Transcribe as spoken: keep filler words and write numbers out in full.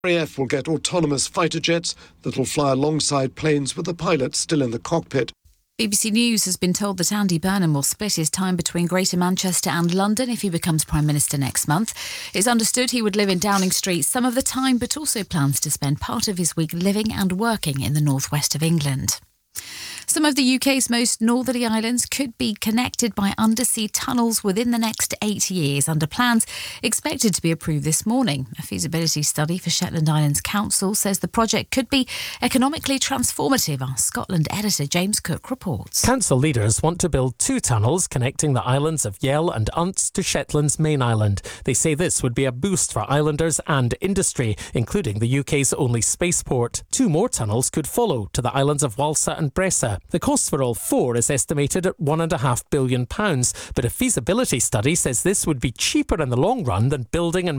R A F will get autonomous fighter jets that will fly alongside planes with the pilot still in the cockpit. B B C News has been told that Andy Burnham will split his time between Greater Manchester and London if he becomes Prime Minister next month. It's understood he would live in Downing Street some of the time, but also plans to spend part of his week living and working in the northwest of England. Some of the U K's most northerly islands could be connected by undersea tunnels within the next eight years under plans expected to be approved this morning. A feasibility study for Shetland Islands Council says the project could be economically transformative. Our Scotland editor James Cook reports. Council leaders want to build two tunnels connecting the islands of Yell and Unst to Shetland's main island. They say this would be a boost for islanders and industry, including the U K's only spaceport. Two more tunnels could follow to the islands of Walsa and Bressa. The cost for all four is estimated at one and a half billion pounds, but a feasibility study says this would be cheaper in the long run than building and